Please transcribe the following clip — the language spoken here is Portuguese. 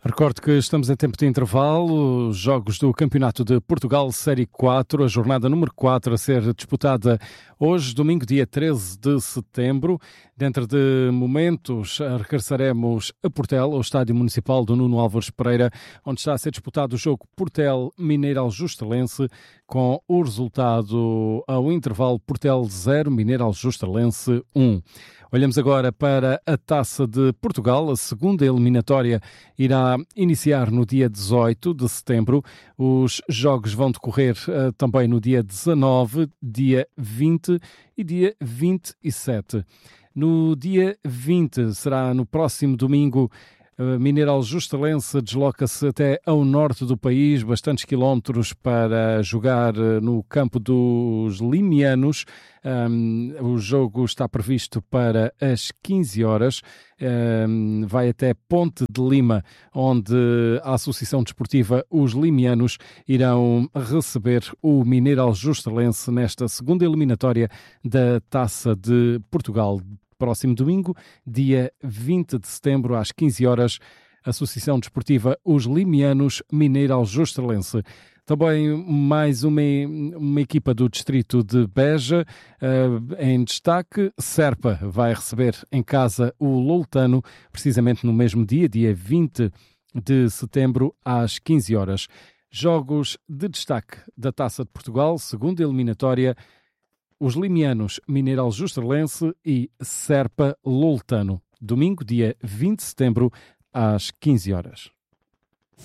Recordo que estamos em tempo de intervalo, os jogos do Campeonato de Portugal Série 4, a jornada número 4 a ser disputada hoje, domingo, dia 13 de setembro. Dentro de momentos, regressaremos a Portel, ao Estádio Municipal do Nuno Álvares Pereira, onde está a ser disputado o jogo Portel-Mineirão-Justalense, com o resultado ao intervalo Portel 0, Mineirão-Justalense 1. Olhamos agora para a Taça de Portugal. A segunda eliminatória irá iniciar no dia 18 de setembro. Os jogos vão decorrer também no dia 19, dia 20 e dia 27. No dia 20, será no próximo domingo, Mineirão-Justalense desloca-se até ao norte do país, bastantes quilómetros, para jogar no campo dos Limianos. O jogo está previsto para as 15 horas. Vai até Ponte de Lima, onde a Associação Desportiva Os Limianos irão receber o Mineirão-Justalense nesta segunda eliminatória da Taça de Portugal. Próximo domingo, dia 20 de setembro, às 15 horas, Associação Desportiva Os Limianos, Mineirão-Justalense. Também mais uma equipa do distrito de Beja em destaque. Serpa vai receber em casa o Loutano, precisamente no mesmo dia, dia 20 de setembro, às 15 horas. Jogos de destaque da Taça de Portugal, segunda eliminatória: os Limianos, Mineirão-Justalense e Serpa Loutano. Domingo, dia 20 de setembro, às 15 horas.